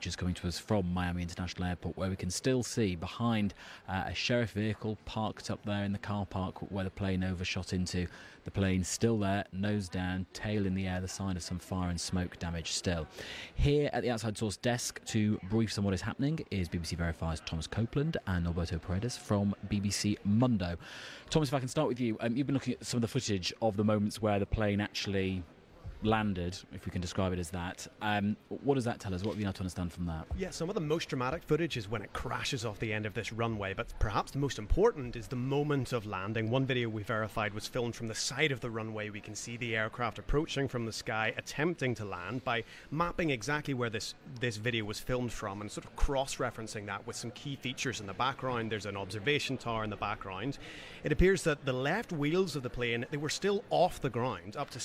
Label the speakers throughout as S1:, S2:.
S1: pictures coming to us from Miami International Airport, where we can still see behind a sheriff vehicle parked up there in the car park where the plane overshot into. The plane still there, nose down, tail in the air, the sign of some fire and smoke damage still. Here at the Outside Source desk to brief us on what is happening is BBC Verify's Thomas Copeland and Alberto Paredes from BBC Mundo. Thomas, if I can start with you, you've been looking at some of the footage of the moments where the plane actually landed, if we can describe it as that. What does that tell us? What have you now to understand from that?
S2: Yeah, some of the most dramatic footage is when it crashes off the end of this runway, but perhaps the most important is the moment of landing. One video we verified was filmed from the side of the runway. We can see the aircraft approaching from the sky, attempting to land. By mapping exactly where this video was filmed from and sort of cross-referencing that with some key features in the background, there's an observation tower in the background. It appears that the left wheels of the plane, they were still off the ground, up to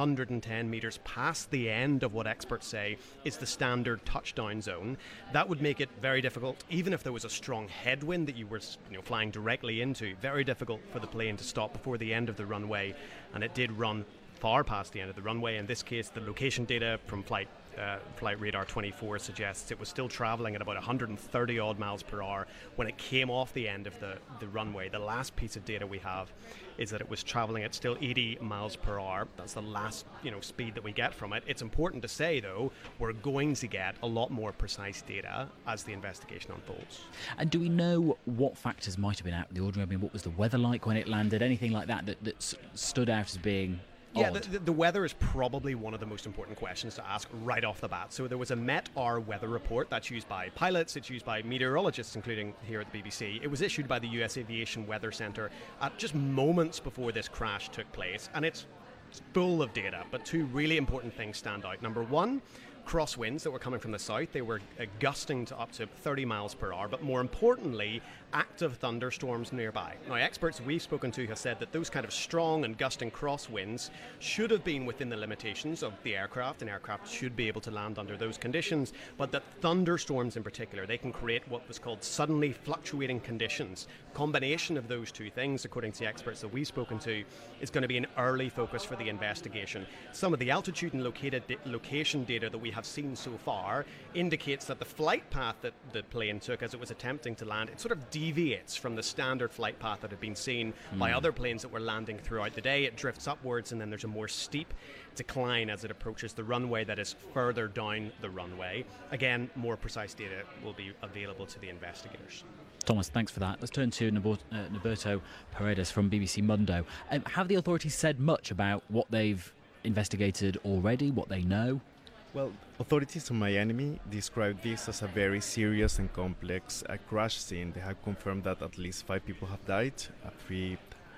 S2: 710 metres past the end of what experts say is the standard touchdown zone. That would make it very difficult, even if there was a strong headwind that you were flying directly into, very difficult for the plane to stop before the end of the runway, and it did run far past the end of the runway. In this case, the location data from Flight Radar 24 suggests it was still travelling at about 130 odd miles per hour when it came off the end of the runway. The last piece of data we have is that it was travelling at still 80 miles per hour. That's the last speed that we get from it. It's important to say, though, we're going to get a lot more precise data as the investigation unfolds.
S1: And do we know what factors might have been out of the ordinary? I mean, what was the weather like when it landed? Anything like that stood out as being
S2: yeah, the weather is probably one of the most important questions to ask right off the bat. So there was a MET-R weather report that's used by pilots, it's used by meteorologists, including here at the BBC. It was issued by the US Aviation Weather Centre at just moments before this crash took place, and it's full of data, but two really important things stand out. Number one, crosswinds that were coming from the south. They were gusting to up to 30 miles per hour, but more importantly, active thunderstorms nearby. Now, experts we've spoken to have said that those kind of strong and gusting crosswinds should have been within the limitations of the aircraft, and aircraft should be able to land under those conditions, but that thunderstorms in particular, they can create what was called suddenly fluctuating conditions. Combination of those two things, according to the experts that we've spoken to, is going to be an early focus for the investigation. Some of the altitude and location data that we have seen so far indicates that the flight path that the plane took as it was attempting to land, it sort of deviates from the standard flight path that had been seen by other planes that were landing throughout the day. It drifts upwards, and then there's a more steep decline as it approaches the runway that is further down the runway. Again, more precise data will be available to the investigators.
S1: Thomas, thanks for that. Let's turn to Norberto Paredes from BBC Mundo. Have the authorities said much about what they've investigated already, what they know?
S3: Well, authorities in Miami describe this as a very serious and complex crash scene. They have confirmed that at least 5 people have died. 3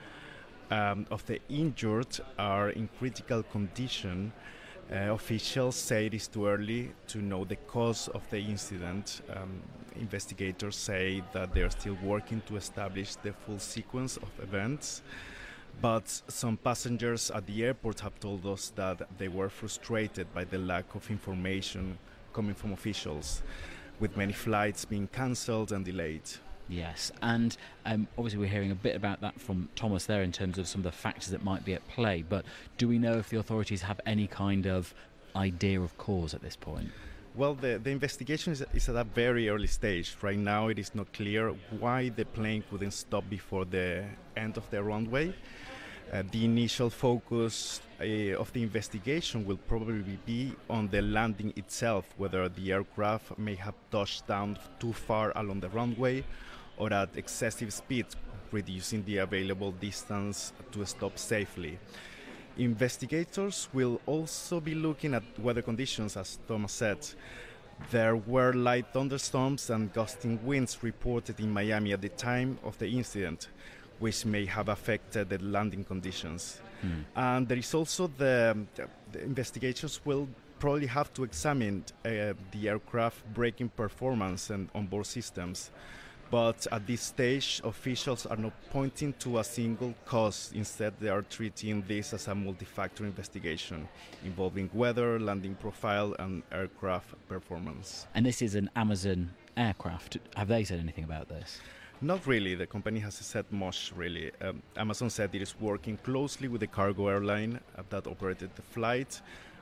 S3: of the injured are in critical condition. Officials say it is too early to know the cause of the incident. Investigators say that they are still working to establish the full sequence of events. But some passengers at the airport have told us that they were frustrated by the lack of information coming from officials, with many flights being cancelled and delayed.
S1: Yes, and obviously we're hearing a bit about that from Thomas there in terms of some of the factors that might be at play, but do we know if the authorities have any kind of idea of cause at this point?
S3: Well, the investigation is at a very early stage. Right now it is not clear why the plane couldn't stop before the end of the runway. The initial focus of the investigation will probably be on the landing itself, whether the aircraft may have touched down too far along the runway or at excessive speed, reducing the available distance to stop safely. Investigators will also be looking at weather conditions, as Thomas said. There were light thunderstorms and gusting winds reported in Miami at the time of the incident, which may have affected the landing conditions. And there is also the investigators will probably have to examine the aircraft braking performance and onboard systems. But at this stage, officials are not pointing to a single cause. Instead, they are treating this as a multi-factor investigation involving weather, landing profile, and aircraft performance.
S1: And this is an Amazon aircraft. Have they said anything about this?
S3: Not really. The company hasn't said much, really. Amazon said it is working closely with the cargo airline that operated the flight,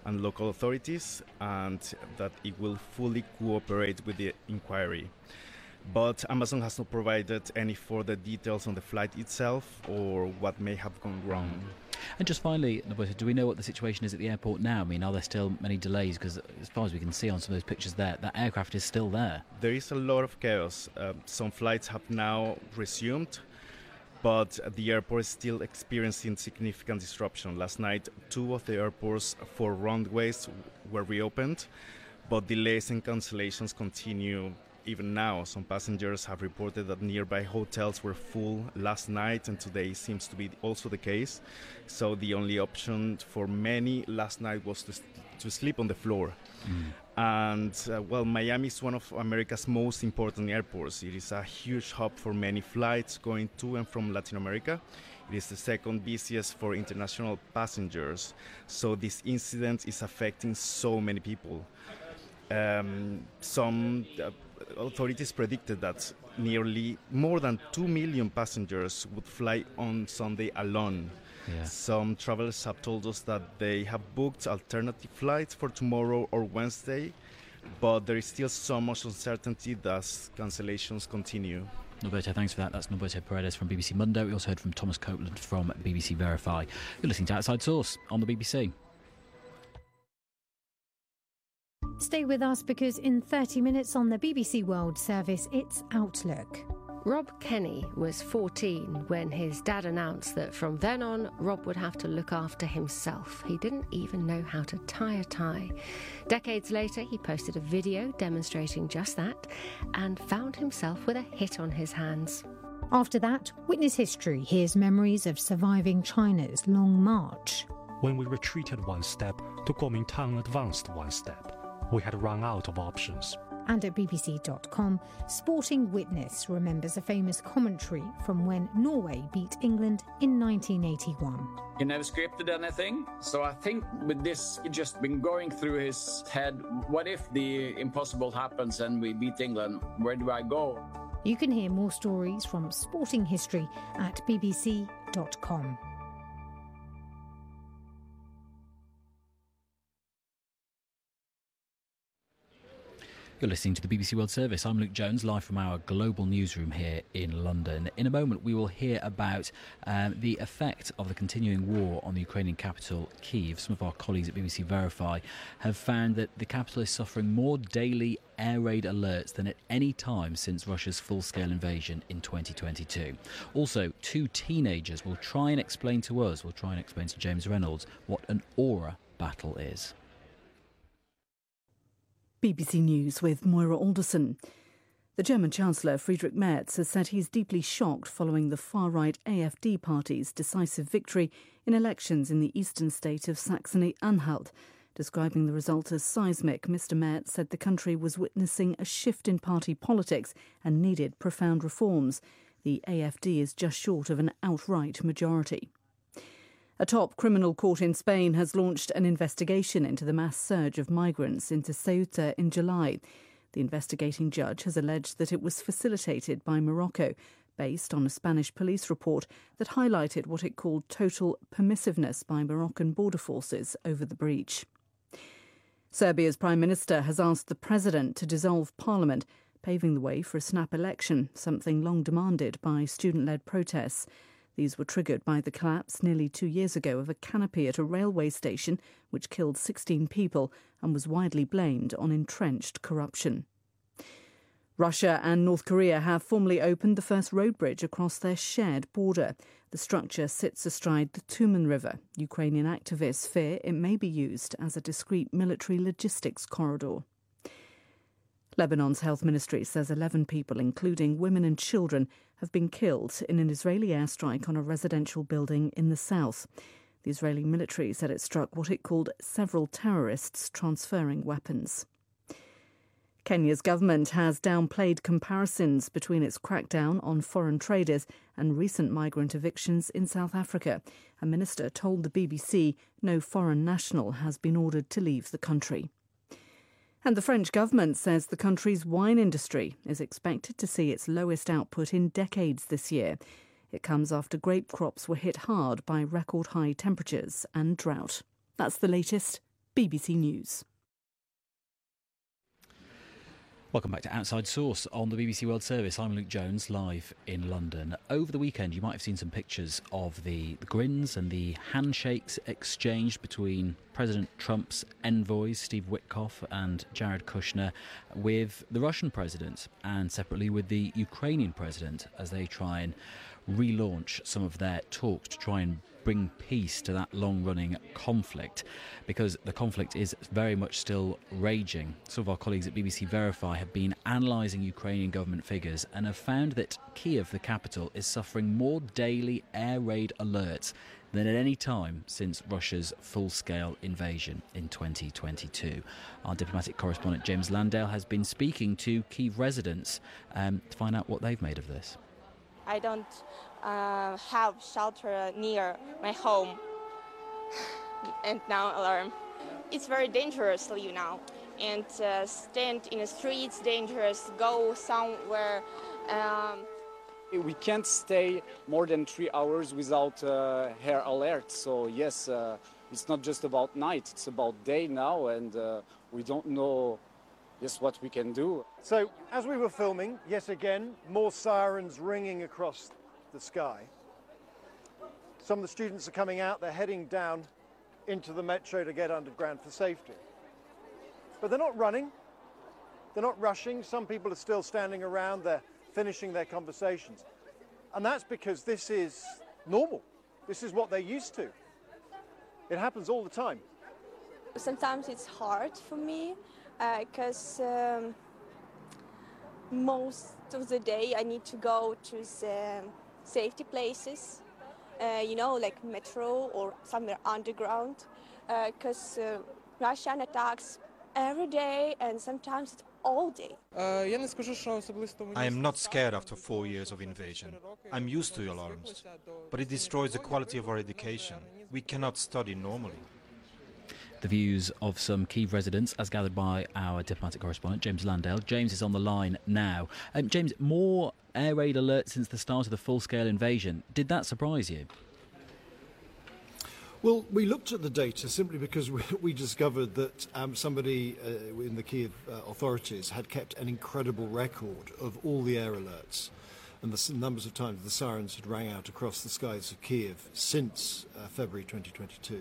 S3: and local authorities, and that it will fully cooperate with the inquiry. But Amazon has not provided any further details on the flight itself or what may have gone wrong.
S1: And just finally, Norberto, do we know what the situation is at the airport now? I mean, are there still many delays? Because as far as we can see on some of those pictures there, that aircraft is still there.
S3: There is a lot of chaos. Some flights have now resumed, but the airport is still experiencing significant disruption. Last night, 2 of the airport's 4 runways were reopened, but delays and cancellations continue. Even now, some passengers have reported that nearby hotels were full last night, and today seems to be also the case. So the only option for many last night was to sleep on the floor. And, Miami is one of America's most important airports. It is a huge hub for many flights going to and from Latin America. It is the second busiest for international passengers. So this incident is affecting so many people. Some authorities predicted that nearly more than 2 million passengers would fly on Sunday alone.
S1: Yeah.
S3: Some travelers have told us that they have booked alternative flights for tomorrow or Wednesday, but there is still so much uncertainty that cancellations continue.
S1: Norberto, thanks for that. That's Norberto Paredes from BBC Mundo. We also heard from Thomas Copeland from BBC Verify. You're listening to Outside Source on the BBC.
S4: Stay with us because in 30 minutes on the BBC World Service, it's Outlook.
S5: Rob Kenny was 14 when his dad announced that from then on, Rob would have to look after himself. He didn't even know how to tie a tie. Decades later, he posted a video demonstrating just that and found himself with a hit on his hands.
S4: After that, Witness History hears memories of surviving China's Long March.
S6: When we retreated one step, the Kuomintang advanced one step. We had run out of options.
S4: And at BBC.com, Sporting Witness remembers a famous commentary from when Norway beat England in 1981.
S7: He never scripted anything, so I think with this, it just been going through his head, what if the impossible happens and we beat England? Where do I go?
S4: You can hear more stories from Sporting History at BBC.com.
S1: You're listening to the BBC World Service. I'm Luke Jones, live from our global newsroom here in London. In a moment, we will hear about the effect of the continuing war on the Ukrainian capital, Kyiv. Some of our colleagues at BBC Verify have found that the capital is suffering more daily air raid alerts than at any time since Russia's full-scale invasion in 2022. Also, 2 teenagers will try and explain to James Reynolds, what an aura battle is.
S8: BBC News with Moira Alderson. The German Chancellor Friedrich Merz has said he's deeply shocked following the far-right AfD party's decisive victory in elections in the eastern state of Saxony-Anhalt. Describing the result as seismic, Mr Merz said the country was witnessing a shift in party politics and needed profound reforms. The AfD is just short of an outright majority. A top criminal court in Spain has launched an investigation into the mass surge of migrants into Ceuta in July. The investigating judge has alleged that it was facilitated by Morocco, based on a Spanish police report that highlighted what it called total permissiveness by Moroccan border forces over the breach. Serbia's Prime Minister has asked the President to dissolve Parliament, paving the way for a snap election, something long demanded by student-led protests. These were triggered by the collapse nearly 2 years ago of a canopy at a railway station, which killed 16 people and was widely blamed on entrenched corruption. Russia and North Korea have formally opened the first road bridge across their shared border. The structure sits astride the Tumen River. Ukrainian activists fear it may be used as a discreet military logistics corridor. Lebanon's health ministry says 11 people, including women and children, have been killed in an Israeli airstrike on a residential building in the south. The Israeli military said it struck what it called several terrorists transferring weapons. Kenya's government has downplayed comparisons between its crackdown on foreign traders and recent migrant evictions in South Africa. A minister told the BBC no foreign national has been ordered to leave the country. And the French government says the country's wine industry is expected to see its lowest output in decades this year. It comes after grape crops were hit hard by record high temperatures and drought. That's the latest. BBC News.
S1: Welcome back to Outside Source on the BBC World Service. I'm Luke Jones, live in London. Over the weekend, you might have seen some pictures of the grins and the handshakes exchanged between President Trump's envoys, Steve Witkoff and Jared Kushner, with the Russian president and separately with the Ukrainian president as they try and relaunch some of their talks to try and bring peace to that long-running conflict, because the conflict is very much still raging. Some of our colleagues at BBC Verify have been analysing Ukrainian government figures and have found that Kiev, the capital, is suffering more daily air raid alerts than at any time since Russia's full-scale invasion in 2022. Our diplomatic correspondent James Landale has been speaking to Kiev residents to find out what they've made of this.
S9: I don't have shelter near my home, and now alarm. It's very dangerous leave now, and stand in the streets dangerous, go somewhere.
S10: We can't stay more than 3 hours without air alert, so yes, it's not just about night, it's about day now, and we don't know what we can do.
S11: So, as we were filming, yet again, more sirens ringing across the sky. Some of the students are coming out, they're heading down into the metro to get underground for safety. But they're not running, they're not rushing, some people are still standing around, they're finishing their conversations. And that's because this is normal, this is what they're used to. It happens all the time.
S9: Sometimes it's hard for me, because most of the day I need to go to the safety places, like metro or somewhere underground, because Russian attacks every day and sometimes it's all day.
S12: I am not scared after 4 years of invasion. I'm used to alarms, but it destroys the quality of our education. We cannot study normally.
S1: The views of some Kyiv residents, as gathered by our diplomatic correspondent, James Landale. James is on the line now. James, more air raid alerts since the start of the full-scale invasion. Did that surprise you?
S11: Well, we looked at the data simply because we discovered that somebody in the Kyiv authorities had kept an incredible record of all the air alerts and the numbers of times the sirens had rang out across the skies of Kyiv since February 2022.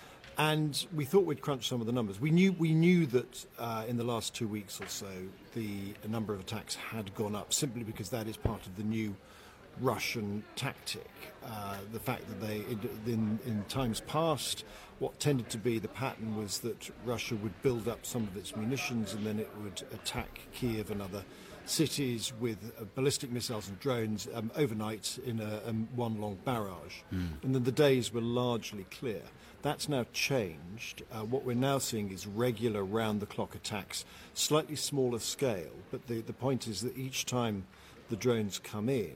S11: And we thought we'd crunch some of the numbers. We knew that in the last 2 weeks or so, the number of attacks had gone up simply because that is part of the new Russian tactic. The fact that they, in times past, what tended to be the pattern was that Russia would build up some of its munitions and then it would attack Kiev and other cities with ballistic missiles and drones overnight in one long barrage. And then the days were largely clear. That's now changed. What we're now seeing is regular round-the-clock attacks, slightly smaller scale, but the point is that each time the drones come in,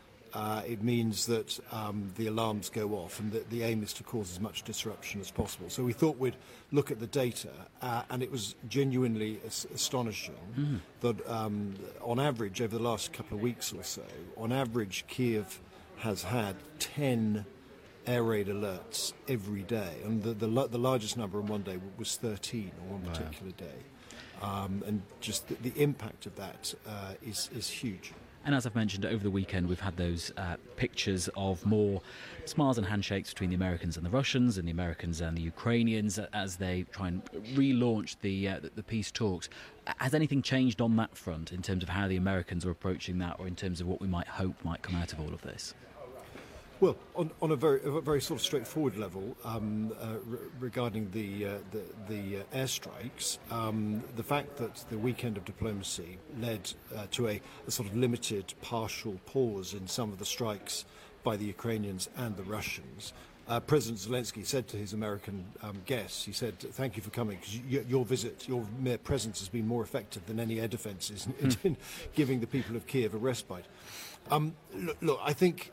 S11: it means that the alarms go off and that the aim is to cause as much disruption as possible. So we thought we'd look at the data, and it was genuinely astonishing that on average, over the last couple of weeks or so, on average, Kiev has had 10 air raid alerts every day, and the largest number in one day was 13 on one particular day, and just the impact of that is huge.
S1: And as I've mentioned, over the weekend we've had those pictures of more smiles and handshakes between the Americans and the Russians, and the Americans and the Ukrainians as they try and relaunch the peace talks. Has anything changed on that front in terms of how the Americans are approaching that, or in terms of what we might hope might come out of all of this?
S11: Well, on a very sort of straightforward level, regarding the airstrikes, the fact that the weekend of diplomacy led to a sort of limited, partial pause in some of the strikes by the Ukrainians and the Russians. President Zelensky said to his American guests, he said, "Thank you for coming, because your visit, your mere presence has been more effective than any air defences in giving the people of Kiev a respite." Look, I think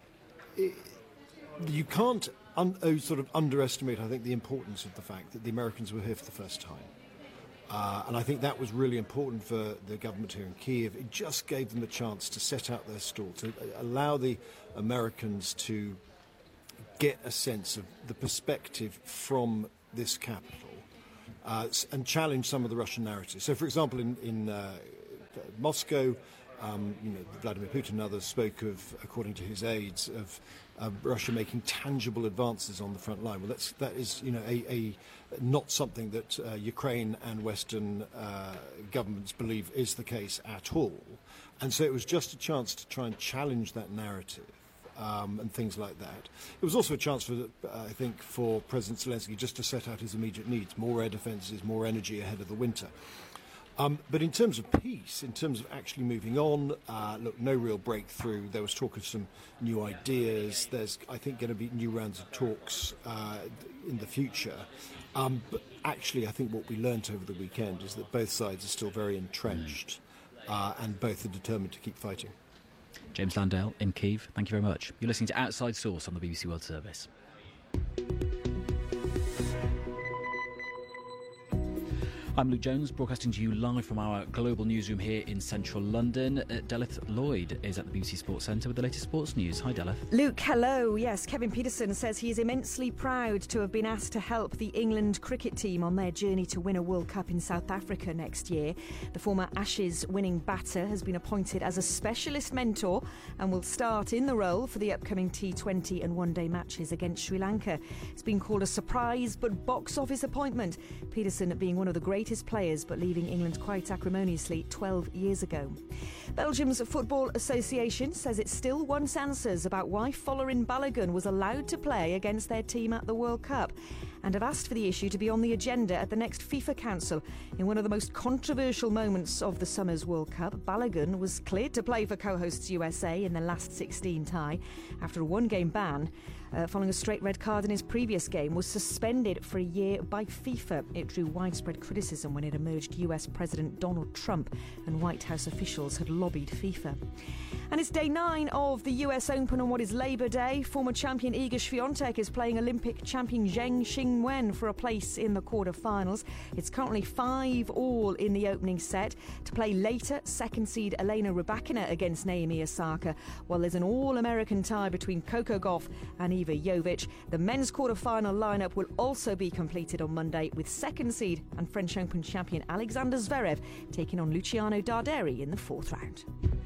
S11: you can't sort of underestimate, I think, the importance of the fact that the Americans were here for the first time. And I think that was really important for the government here in Kiev. It just gave them the chance to set out their stall, to allow the Americans to get a sense of the perspective from this capital and challenge some of the Russian narratives. So, for example, in Moscow, Vladimir Putin and others spoke of, according to his aides, of Russia making tangible advances on the front line. Well, that is not something that Ukraine and Western governments believe is the case at all. And so it was just a chance to try and challenge that narrative and things like that. It was also a chance for, I think, for President Zelensky just to set out his immediate needs: more air defences, more energy ahead of the winter. But in terms of peace, in terms of actually moving on, look, no real breakthrough. There was talk of some new ideas. There's, I think, going to be new rounds of talks in the future. But actually, I think what we learnt over the weekend is that both sides are still very entrenched and both are determined to keep fighting.
S1: James Landale in Kyiv, thank you very much. You're listening to Outside Source on the BBC World Service. I'm Luke Jones, broadcasting to you live from our global newsroom here in central London. Delith Lloyd is at the BBC Sports Centre with the latest sports news. Hi, Delith.
S13: Luke, hello. Yes, Kevin Pietersen says he is immensely proud to have been asked to help the England cricket team on their journey to win a World Cup in South Africa next year. The former Ashes winning batter has been appointed as a specialist mentor and will start in the role for the upcoming T20 and one-day matches against Sri Lanka. It's been called a surprise but box office appointment, Pietersen being one of the greatest players but leaving England quite acrimoniously 12 years ago. Belgium's Football Association says it still wants answers about why Folarin Balogun was allowed to play against their team at the World Cup, and have asked for the issue to be on the agenda at the next FIFA Council. In one of the most controversial moments of the summer's World Cup, Balogun was cleared to play for co-hosts USA in the last 16 tie after a one-game ban. Following a straight red card in his previous game, was suspended for a year by FIFA. It drew widespread criticism when it emerged US President Donald Trump and White House officials had lobbied FIFA. And it's day 9 of the US Open on what is Labour Day. Former champion Iga Swiatek is playing Olympic champion Zheng Xingwen for a place in the quarter-finals. It's currently 5-all in the opening set. To play later, second seed Elena Rybakina against Naomi Osaka, while there's an all-American tie between Coco Gauff and Iva Jovic. The men's quarter-final lineup will also be completed on Monday, with second seed and French Open champion Alexander Zverev taking on Luciano Darderi in the fourth round.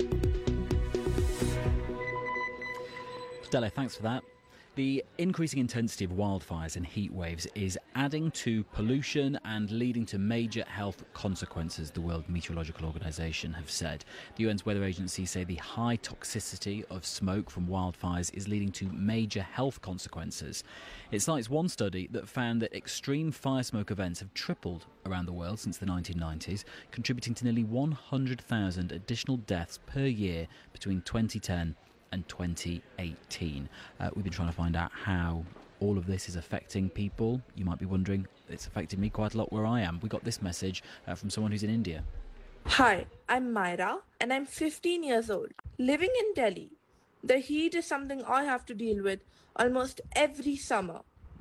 S1: Stella, thanks for that. The increasing intensity of wildfires and heat waves is adding to pollution and leading to major health consequences, the World Meteorological Organization have said. The UN's weather agency say the high toxicity of smoke from wildfires is leading to major health consequences. It cites one study that found that extreme fire smoke events have tripled around the world since the 1990s, contributing to nearly 100,000 additional deaths per year between 2010 and 2018. We've been trying to find out how all of this is affecting people. You might be wondering, it's affected me quite a lot where I am. We got this message from someone who's in India.
S14: Hi, I'm Myra and I'm 15 years old. Living in Delhi, the heat is something I have to deal with almost every summer.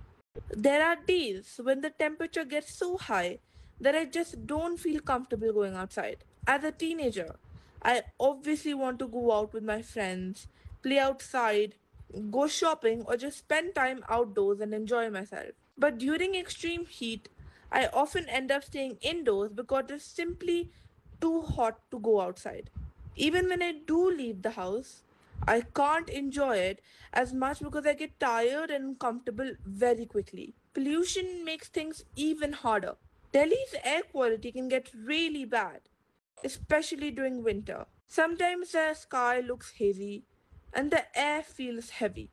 S14: There are days when the temperature gets so high that I just don't feel comfortable going outside. As a teenager, I obviously want to go out with my friends, play outside, go shopping, or just spend time outdoors and enjoy myself. But during extreme heat, I often end up staying indoors because it's simply too hot to go outside. Even when I do leave the house, I can't enjoy it as much because I get tired and uncomfortable very quickly. Pollution makes things even harder. Delhi's air quality can get really bad, especially during winter. Sometimes the sky looks hazy and the air feels heavy.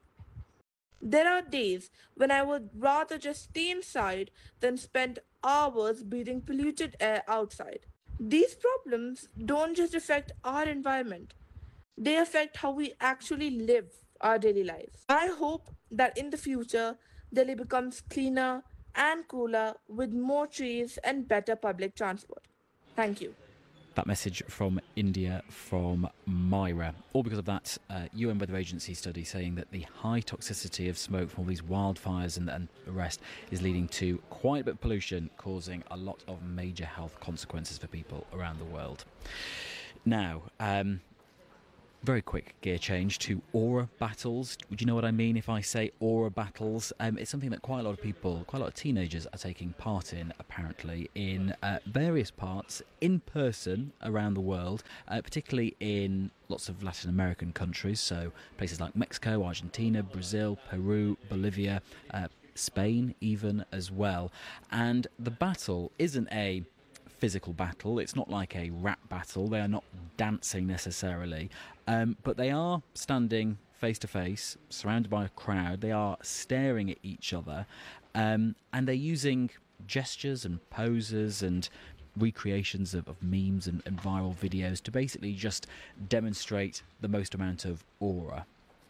S14: There are days when I would rather just stay inside than spend hours breathing polluted air outside. These problems don't just affect our environment, they affect how we actually live our daily lives. I hope that in the future, Delhi becomes cleaner and cooler with more trees and better public transport. Thank you.
S1: That message from India from Myra. All because of that UN Weather Agency study saying that the high toxicity of smoke from all these wildfires and the rest is leading to quite a bit of pollution, causing a lot of major health consequences for people around the world. Now, Very quick gear change to aura battles. Would you know what I mean if I say aura battles? It's something that quite a lot of teenagers are taking part in, apparently, in various parts in person around the world, particularly in lots of Latin American countries, so places like Mexico, Argentina, Brazil, Peru, Bolivia, Spain even as well. And the battle isn't a physical battle. It's not like a rap battle. They are not dancing necessarily, but they are standing face to face, surrounded by a crowd. They are staring at each other, and they're using gestures and poses and recreations of memes and viral videos to basically just demonstrate the most amount of aura.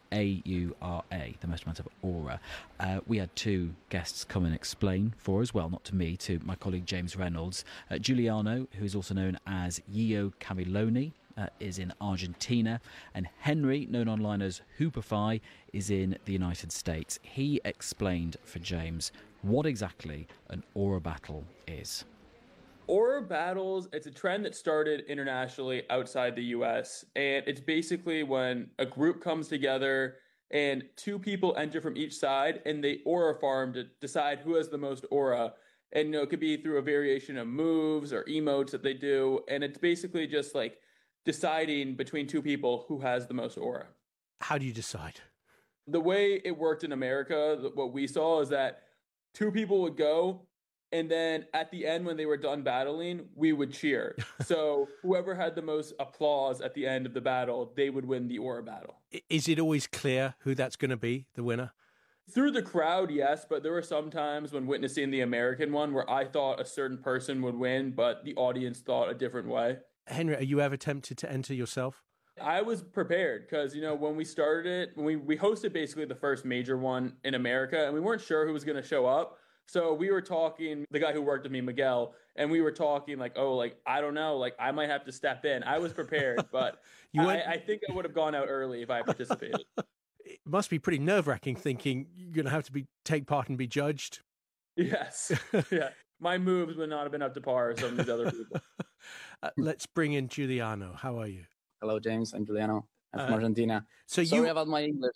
S1: A-U-R-A, the most amount of aura. We had two guests come and explain for us, well, not to me, to my colleague James Reynolds. Giuliano, who is also known as Gio Camilloni, is in Argentina, and Henry, known online as Hoopify, is in the United States. He explained for James what exactly an aura battle is.
S15: Aura battles, it's a trend that started internationally outside the US, and it's basically when a group comes together and two people enter from each side and they aura farm to decide who has the most aura. And it could be through a variation of moves or emotes that they do, and it's basically just like deciding between two people who has the most aura.
S16: How do you decide?
S15: The way it worked in America, what we saw is that two people would go, and then at the end, when they were done battling, we would cheer. So whoever had the most applause at the end of the battle, they would win the aura battle.
S16: Is it always clear who that's going to be, the winner?
S15: Through the crowd, yes, but there were some times when witnessing the American one where I thought a certain person would win, but the audience thought a different way.
S16: Henry, are you ever tempted to enter yourself?
S15: I was prepared because, when we started it, when we hosted basically the first major one in America, and we weren't sure who was going to show up. So we were talking, the guy who worked with me, Miguel, and we were talking I don't know, I might have to step in. I was prepared, but I think I would have gone out early if I participated.
S16: It must be pretty nerve-wracking thinking you're going to have to take part and be judged.
S15: Yes. Yeah. My moves would not have been up to par as some of these other people.
S16: Let's bring in Giuliano. How are you?
S17: Hello, James. I'm Giuliano. I'm from Argentina. Sorry about my English.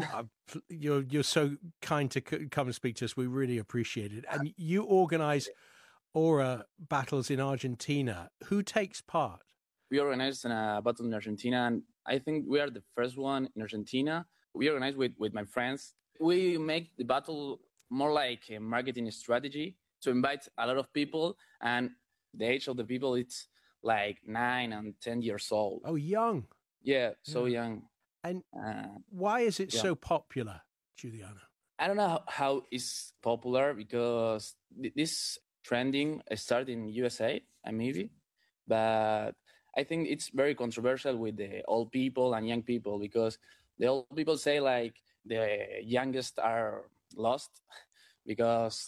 S16: You're so kind to come and speak to us. We really appreciate it. And you organize aura battles in Argentina. Who takes part?
S17: We organized a battle in Argentina, and I think we are the first one in Argentina. We organized with my friends. We make the battle more like a marketing strategy to invite a lot of people, and the age of the people, it's like 9 and 10 years old.
S16: Oh, young.
S17: Yeah, so young.
S16: And why is it so popular, Giuliano?
S17: I don't know how it's popular because this trending started in USA, maybe, but I think it's very controversial with the old people and young people because the old people say the youngest are lost because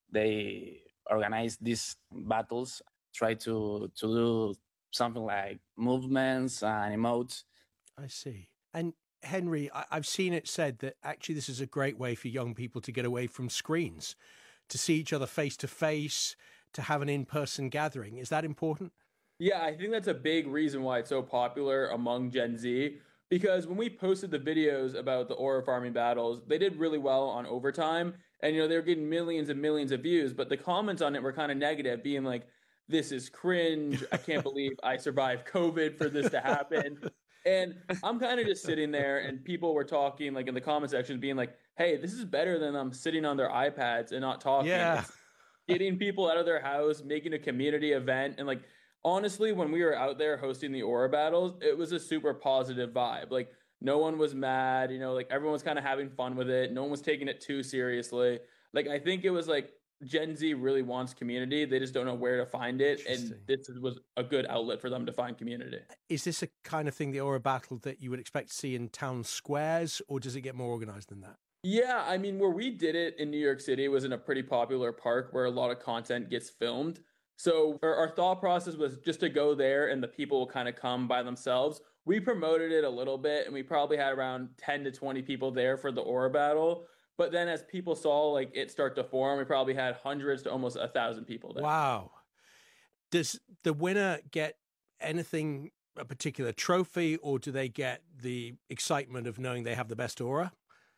S17: they organize these battles, try to do something like movements and emotes.
S16: I see. And Henry, I've seen it said that actually this is a great way for young people to get away from screens, to see each other face to face, to have an in-person gathering. Is that important?
S15: Yeah, I think that's a big reason why it's so popular among Gen Z, because when we posted the videos about the aura farming battles, they did really well on Overtime, and they were getting millions and millions of views, but the comments on it were kind of negative, being like, this is cringe. I can't believe I survived COVID for this to happen. And I'm kind of just sitting there, and people were talking in the comment section being like, hey, this is better than them sitting on their iPads and not talking.
S16: Yeah.
S15: It's getting people out of their house, making a community event. And honestly, when we were out there hosting the aura battles, it was a super positive vibe. No one was mad, everyone was kind of having fun with it. No one was taking it too seriously. I think it was Gen Z really wants community. They just don't know where to find it. And this was a good outlet for them to find community.
S16: Is this a kind of thing, the aura battle, that you would expect to see in town squares, or does it get more organized than that?
S15: Yeah, I mean, where we did it in New York City was in a pretty popular park where a lot of content gets filmed. So our thought process was just to go there and the people will kind of come by themselves. We promoted it a little bit, and we probably had around 10 to 20 people there for the aura battle. But then as people saw it start to form, we probably had hundreds to almost 1,000 people there.
S16: Wow. Does the winner get anything a particular trophy, or do they get the excitement of knowing they have the best aura?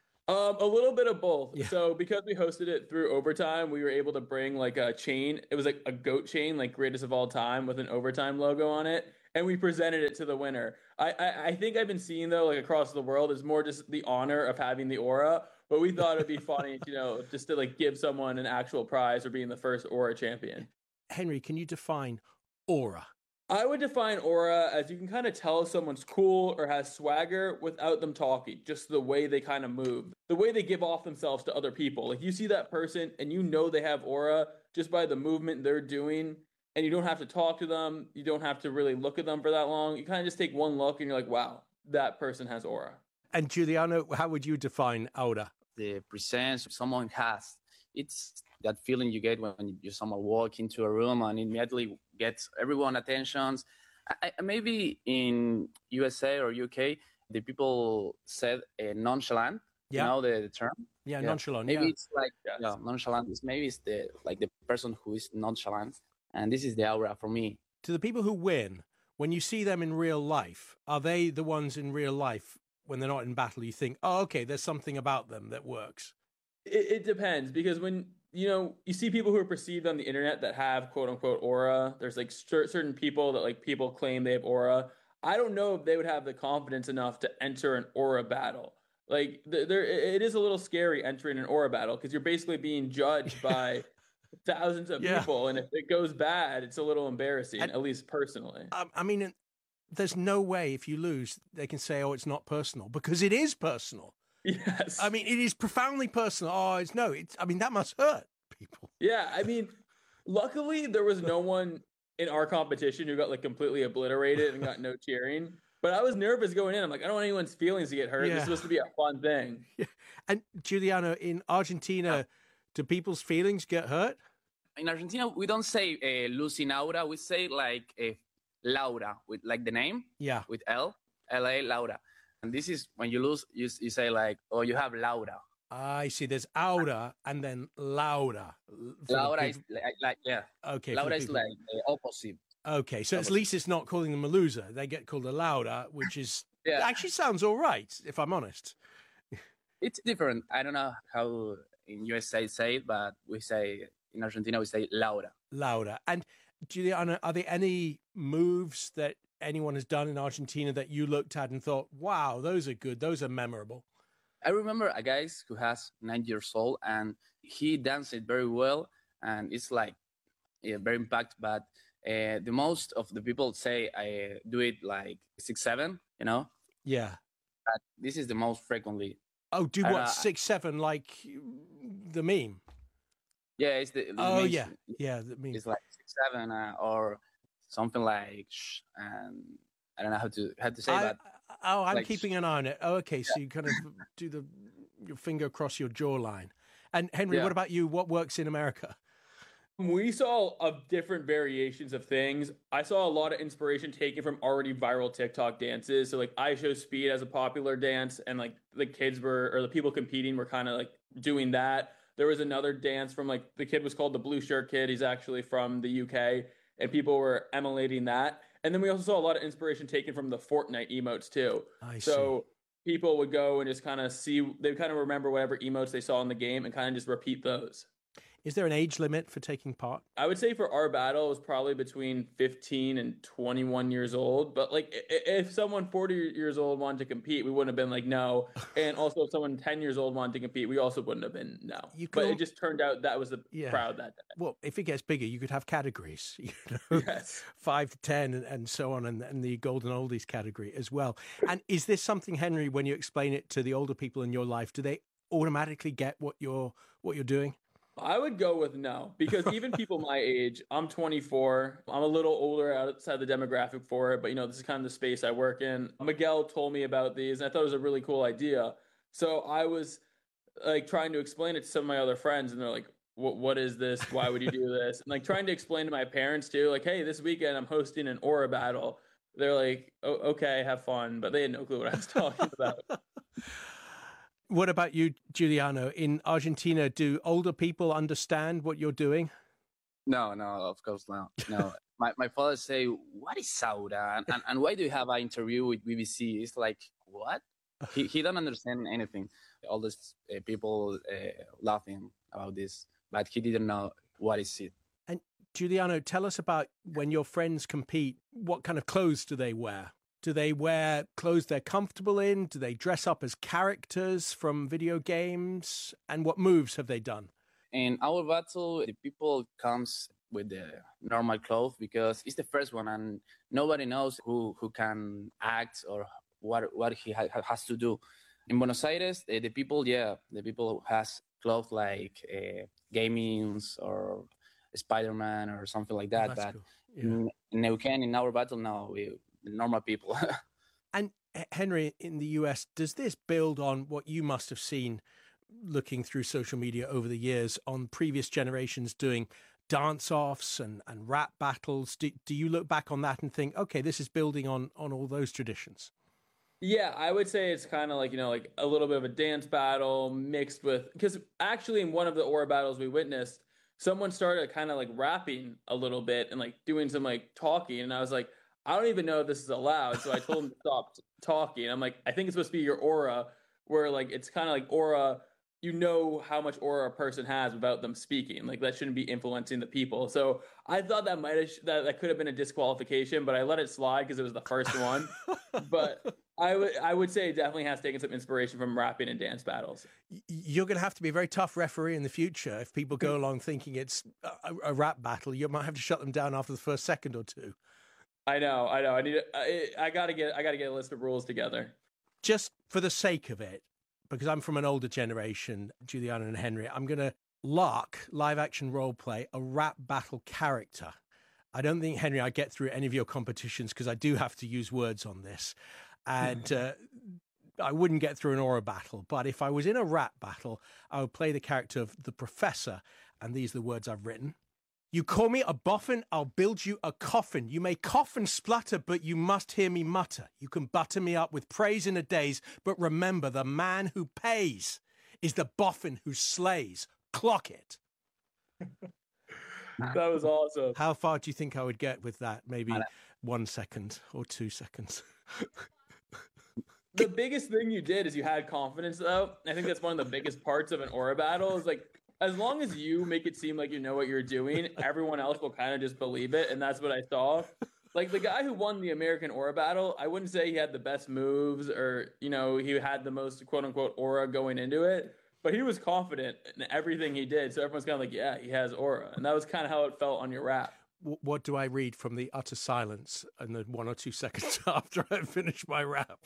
S15: A little bit of both. Yeah. So because we hosted it through Overtime, we were able to bring like a chain. It was like a GOAT chain, like greatest of all time with an Overtime logo on it. And we presented it to the winner. I think I've been seeing though, like across the world, is more just the honor of having the aura. But we thought it'd be funny, just to like give someone an actual prize for being the first aura champion.
S16: Henry, can you define aura?
S15: I would define aura as you can kind of tell if someone's cool or has swagger without them talking, just the way they kind of move, the way they give off themselves to other people. Like you see that person and you know they have aura just by the movement they're doing, and you don't have to talk to them. You don't have to really look at them for that long. You kind of just take one look and you're like, wow, that person has aura.
S16: And Giuliano, how would you define aura?
S17: The presence someone has. It's that feeling you get when you someone walk into a room and immediately gets everyone attentions. Maybe in USA or UK, the people said nonchalant.
S16: Yeah.
S17: You know the term?
S16: Yeah, nonchalant.
S17: Maybe it's like nonchalant. Maybe it's the person who is nonchalant, and this is the aura for me.
S16: To the people who win, when you see them in real life, are they the ones in real life when they're not in battle? You think, oh, okay, there's something about them that works.
S15: It depends, because when you see people who are perceived on the internet that have quote unquote aura, there's like certain people that like people claim they have aura. I don't know if they would have the confidence enough to enter an aura battle. Like it is a little scary entering an aura battle because you're basically being judged by thousands of people. And if it goes bad, it's a little embarrassing, at least personally.
S16: I mean, there's no way if you lose, they can say, oh, it's not personal, because it is personal.
S15: Yes.
S16: I mean, it is profoundly personal. I mean, that must hurt people.
S15: Yeah. I mean, luckily there was no one in our competition who got like completely obliterated and got no cheering. But I was nervous going in. I'm like, I don't want anyone's feelings to get hurt. This is supposed to be a fun thing.
S16: Yeah. And Giuliano, in Argentina, do people's feelings get hurt?
S17: In Argentina, we don't say losing aura. We say like Laura, with like the name.
S16: Yeah.
S17: With L-A, Laura. And this is when you lose, you say like, oh, you have Laura.
S16: I see. There's aura and then Laura.
S17: Laura is like yeah.
S16: Okay.
S17: Laura is like the opposite.
S16: Okay, so at least it's not calling them a loser. They get called a Laura, which is actually sounds all right, if I'm honest.
S17: It's different. I don't know how in USA say it, but we say in Argentina we say Laura.
S16: Laura. And Giuliano, are there any moves that anyone has done in Argentina that you looked at and thought, wow, those are good, those are memorable?
S17: I remember a guy who has 9 years old and he danced it very well, and it's like very impact. But the most of the people say I do it like 6'7", you know?
S16: Yeah.
S17: But this is the most frequently.
S16: Oh, do what, 6'7", like the meme?
S17: Yeah, it's the
S16: oh,
S17: meme.
S16: Yeah, the meme.
S17: It's like 6'7", or something like and I don't know how to say that.
S16: Oh, I'm
S17: like,
S16: keeping an eye on it. Oh, okay, so you kind of do your finger across your jawline. And Henry, what about you? What works in America?
S15: We saw different variations of things. I saw a lot of inspiration taken from already viral TikTok dances. So like I Show Speed as a popular dance, and like the kids the people competing were kind of like doing that. There was another dance from like the kid was called the Blue Shirt Kid. He's actually from the UK, and people were emulating that. And then we also saw a lot of inspiration taken from the Fortnite emotes too. So people would go and just kind of they kind of remember whatever emotes they saw in the game and kind of just repeat those.
S16: Is there an age limit for taking part?
S15: I would say for our battle, it was probably between 15 and 21 years old. But like, if someone 40 years old wanted to compete, we wouldn't have been like, no. And also, if someone 10 years old wanted to compete, we also wouldn't have been no. But it just turned out that was the crowd that day.
S16: Well, if it gets bigger, you could have categories, you know, 5 to 10 and so on, and the golden oldies category as well. And is this something, Henry, when you explain it to the older people in your life, do they automatically get what you're doing?
S15: I would go with no, because even people my age, I'm 24. I'm a little older outside the demographic for it, but this is kind of the space I work in. Miguel told me about these, and I thought it was a really cool idea. So I was like trying to explain it to some of my other friends, and they're like, what is this? Why would you do this? And like trying to explain to my parents too, like, hey, this weekend I'm hosting an aura battle. They're like, oh, okay, have fun. But they had no clue what I was talking about.
S16: What about you, Giuliano? In Argentina, do older people understand what you're doing?
S17: No, of course not. No, my father say, "What is Saura? And why do you have an interview with BBC?" It's like, what? He don't understand anything. All these people laughing about this, but he didn't know what is it.
S16: And Giuliano, tell us about when your friends compete. What kind of clothes do they wear? Do they wear clothes they're comfortable in? Do they dress up as characters from video games? And what moves have they done?
S17: In our battle, the people comes with the normal clothes because it's the first one, and nobody knows who can act or what he has to do. In Buenos Aires, the people has clothes like gamings or Spider-Man or something like that. But cool. In Neuquén, in our battle now, we normal people.
S16: And Henry, in the US, does this build on what you must have seen looking through social media over the years on previous generations doing dance-offs and rap battles? Do you look back on that and think, okay, this is building on all those traditions?
S15: Yeah, I would say it's kind of like, like a little bit of a dance battle mixed with, because actually in one of the Aura battles we witnessed, someone started kind of like rapping a little bit and like doing some like talking. And I was like, I don't even know if this is allowed. So I told him to stop talking. I'm like, I think it's supposed to be your aura, where like, it's kind of like aura, you know how much aura a person has without them speaking. Like that shouldn't be influencing the people. So I thought that that could have been a disqualification, but I let it slide because it was the first one. But I would say it definitely has taken some inspiration from rapping and dance battles.
S16: You're going to have to be a very tough referee in the future. If people go along thinking it's a rap battle, you might have to shut them down after the first second or two.
S15: I know. I gotta get a list of rules together.
S16: Just for the sake of it, because I'm from an older generation, Giuliano and Henry, I'm going to live action role play a rap battle character. I don't think, Henry, I get through any of your competitions because I do have to use words on this. And I wouldn't get through an aura battle. But if I was in a rap battle, I would play the character of the Professor. And these are the words I've written. You call me a boffin, I'll build you a coffin. You may cough and splutter, but you must hear me mutter. You can butter me up with praise in a daze, but remember, the man who pays is the boffin who slays. Clock it.
S15: That was awesome.
S16: How far do you think I would get with that? Maybe 1 second or 2 seconds.
S15: The biggest thing you did is you had confidence, though. I think that's one of the biggest parts of an aura battle is like, as long as you make it seem like you know what you're doing, everyone else will kind of just believe it. And that's what I saw. Like the guy who won the American Aura battle, I wouldn't say he had the best moves or, he had the most quote unquote aura going into it, but he was confident in everything he did. So everyone's kind of like, yeah, he has aura. And that was kind of how it felt on your rap.
S16: What do I read from the utter silence and the 1 or 2 seconds after I finish my rap?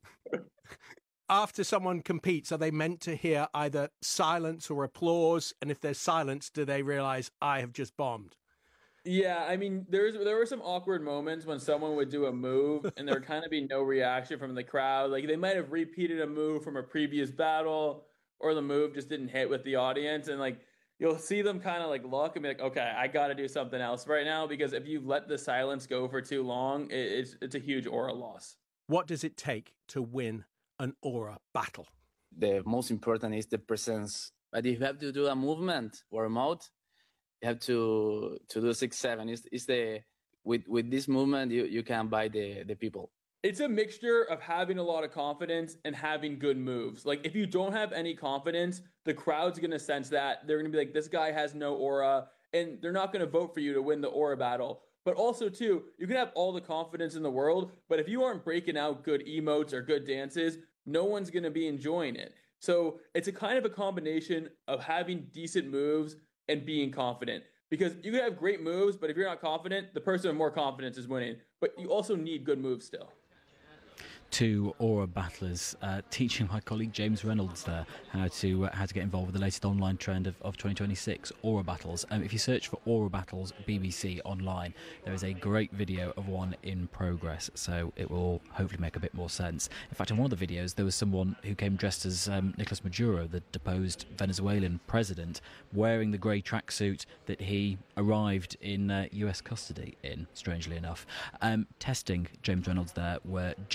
S16: After someone competes, are they meant to hear either silence or applause? And if there's silence, do they realize I have just bombed?
S15: Yeah, I mean, there were some awkward moments when someone would do a move and there would kind of be no reaction from the crowd. Like they might have repeated a move from a previous battle or the move just didn't hit with the audience. And like, you'll see them kind of like look and be like, okay, I got to do something else right now. Because if you let the silence go for too long, it's a huge aura loss.
S16: What does it take to win an aura battle?
S17: The most important is the presence. But if you have to do a movement or a mode, you have to do 6-7. It's the with this movement you can buy the people.
S15: It's a mixture of having a lot of confidence and having good moves. Like if you don't have any confidence, the crowd's gonna sense that. They're gonna be like, this guy has no aura, and they're not gonna vote for you to win the aura battle. But also, too, you can have all the confidence in the world, but if you aren't breaking out good emotes or good dances, no one's going to be enjoying it. So it's a kind of a combination of having decent moves and being confident. Because you can have great moves, but if you're not confident, the person with more confidence is winning. But you also need good moves still.
S1: Two aura battlers teaching my colleague James Reynolds there how to get involved with the latest online trend of 2026 aura battles. If you search for aura battles BBC online, there is a great video of one in progress, so it will hopefully make a bit more sense. In fact, in one of the videos there was someone who came dressed as Nicolas Maduro, the deposed Venezuelan president, wearing the grey tracksuit that he arrived in US custody in, strangely enough. Testing James Reynolds there were Giuliano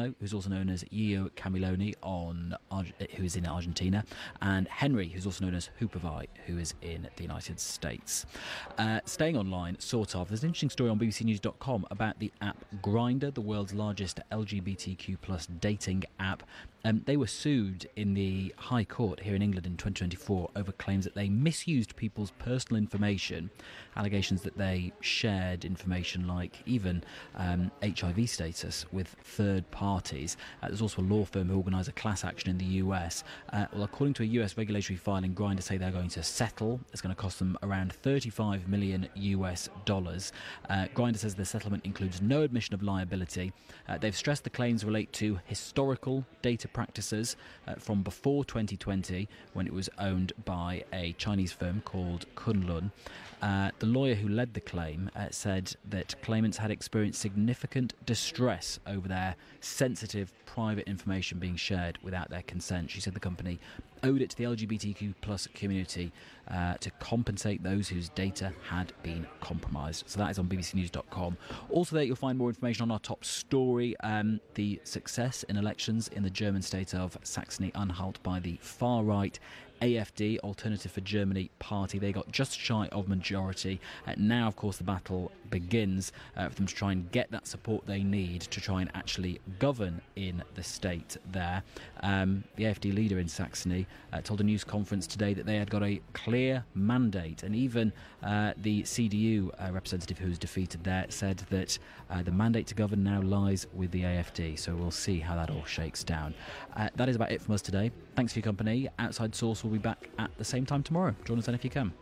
S1: Mariano, who's also known as Gio Camiloni, who is in Argentina, and Henry, who's also known as Hoopervite, who is in the United States. Staying online, sort of, there's an interesting story on bbcnews.com about the app Grindr, the world's largest LGBTQ plus dating app. They were sued in the High Court here in England in 2024 over claims that they misused people's personal information, allegations that they shared information like even HIV status with third parties. There's also a law firm who organised a class action in the US. Well, according to a US regulatory filing, Grindr say they're going to settle. It's going to cost them around $35 million US. Grindr says the settlement includes no admission of liability. They've stressed the claims relate to historical data practices from before 2020, when it was owned by a Chinese firm called Kunlun. The lawyer who led the claim said that claimants had experienced significant distress over their sensitive private information being shared without their consent. She said the company owed it to the LGBTQ plus community to compensate those whose data had been compromised. So that is on bbcnews.com. Also there you'll find more information on our top story, the success in elections in the German state of Saxony-Anhalt by the far-right AfD, Alternative for Germany party. They got just shy of majority. Now, of course, the battle begins for them to try and get that support they need to try and actually govern in the state there. The AfD leader in Saxony told a news conference today that they had got a clear mandate, and even the CDU representative who was defeated there said that the mandate to govern now lies with the AfD, so we'll see how that all shakes down. That is about it from us today. Thanks for your company. Outside Source will be back at the same time tomorrow. Join us then if you can.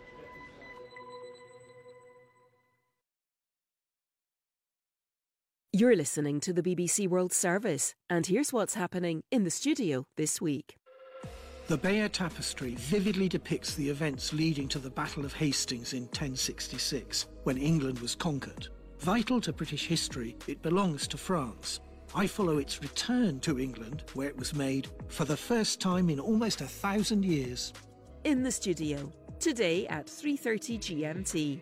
S18: You're listening to the BBC World Service, and here's what's happening in the studio this week.
S19: The Bayeux Tapestry vividly depicts the events leading to the Battle of Hastings in 1066, when England was conquered. Vital to British history, it belongs to France. I follow its return to England, where it was made for the first time in almost 1,000 years.
S18: In the studio, today at 3:30 GMT.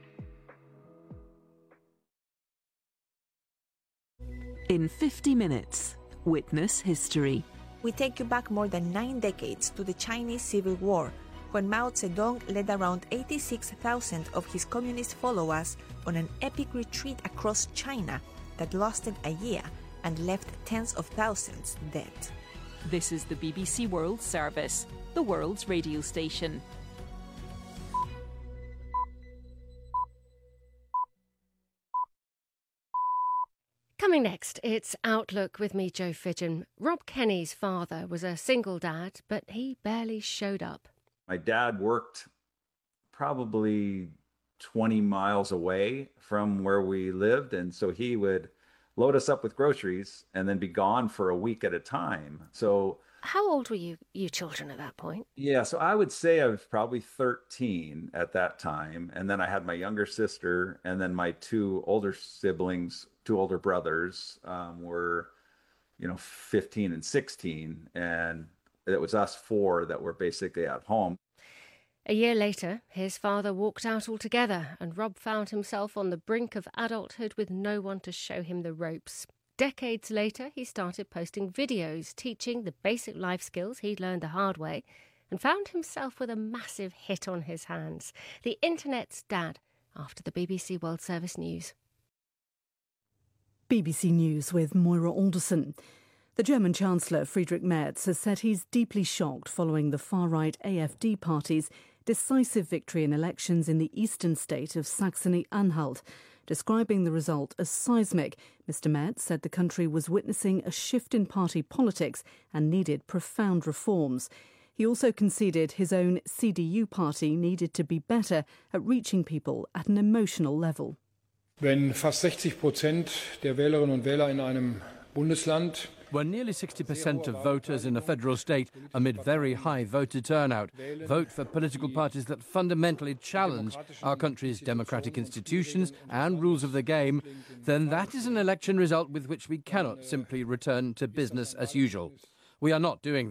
S18: In 50 minutes, witness history.
S20: We take you back more than 9 decades to the Chinese Civil War, when Mao Zedong led around 86,000 of his communist followers on an epic retreat across China that lasted a year and left tens of thousands dead.
S18: This is the BBC World Service, the world's radio station.
S5: Coming next, it's Outlook with me, Jo Fidgen. Rob Kenny's father was a single dad, but he barely showed up.
S21: My dad worked probably 20 miles away from where we lived, and so he would load us up with groceries and then be gone for a week at a time. So
S5: how old were you children at that point?
S21: Yeah, so I would say I was probably 13 at that time. And then I had my younger sister, and then my two older siblings, two older brothers were, 15 and 16. And it was us four that were basically at home.
S5: A year later, his father walked out altogether, and Rob found himself on the brink of adulthood with no one to show him the ropes. Decades later, he started posting videos teaching the basic life skills he'd learned the hard way, and found himself with a massive hit on his hands. The Internet's dad, after the BBC World Service News.
S8: BBC News with Moira Alderson. The German Chancellor Friedrich Merz has said he's deeply shocked following the far-right AfD party's decisive victory in elections in the eastern state of Saxony-Anhalt. Describing the result as seismic, Mr. Merz said the country was witnessing a shift in party politics and needed profound reforms. He also conceded his own CDU party needed to be better at reaching people at an emotional level.
S22: Wenn fast 60% der Wählerinnen und Wähler in einem Bundesland,
S23: when nearly 60% of voters in a federal state, amid very high voter turnout, vote for political parties that fundamentally challenge our country's democratic institutions and rules of the game, then that is an election result with which we cannot simply return to business as usual. We are not doing that.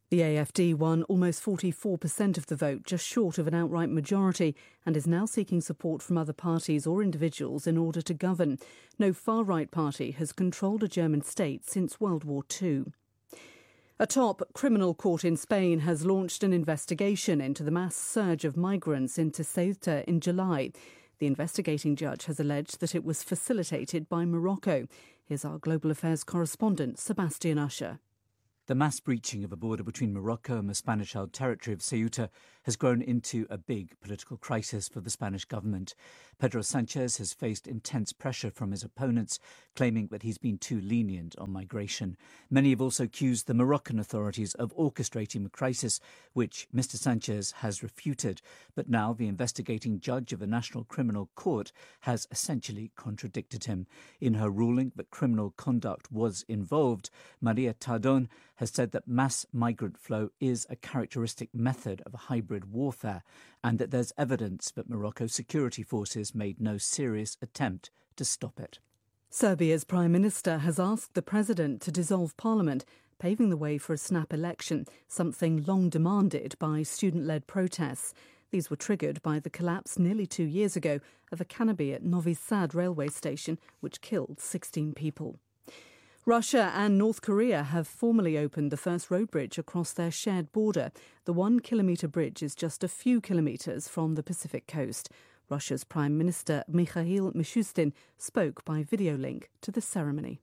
S8: The AfD won almost 44% of the vote, just short of an outright majority, and is now seeking support from other parties or individuals in order to govern. No far-right party has controlled a German state since World War II. A top criminal court in Spain has launched an investigation into the mass surge of migrants into Ceuta in July. The investigating judge has alleged that it was facilitated by Morocco. Here's our Global Affairs correspondent, Sebastian Usher.
S2: The mass breaching of a border between Morocco and the Spanish-held territory of Ceuta has grown into a big political crisis for the Spanish government. Pedro Sanchez has faced intense pressure from his opponents, claiming that he's been too lenient on migration. Many have also accused the Moroccan authorities of orchestrating the crisis, which Mr. Sanchez has refuted. But now the investigating judge of the National Criminal Court has essentially contradicted him. In her ruling that criminal conduct was involved, Maria Tardón has said that mass migrant flow is a characteristic method of hybrid warfare and that there's evidence that Morocco's security forces made no serious attempt to stop it.
S8: Serbia's Prime Minister has asked the President to dissolve Parliament, paving the way for a snap election, something long demanded by student-led protests. These were triggered by the collapse nearly 2 years ago of a canopy at Novi Sad railway station, which killed 16 people. Russia and North Korea have formally opened the first road bridge across their shared border. The 1 kilometre bridge is just a few kilometres from the Pacific coast. Russia's Prime Minister Mikhail Mishustin spoke by video link to the ceremony.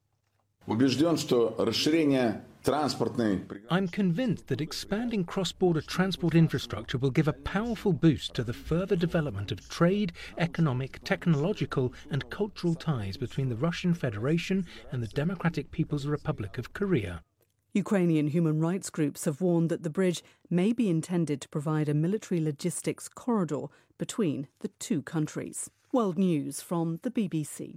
S3: I'm convinced that expanding cross-border transport infrastructure will give a powerful boost to the further development of trade, economic, technological and cultural ties between the Russian Federation and the Democratic People's Republic of Korea.
S8: Ukrainian human rights groups have warned that the bridge may be intended to provide a military logistics corridor between the two countries. World News from the BBC.